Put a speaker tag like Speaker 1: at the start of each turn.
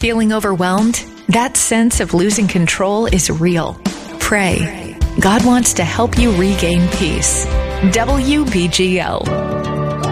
Speaker 1: feeling overwhelmed? That sense of losing control is real. Pray. God wants to help you regain peace. WBGL.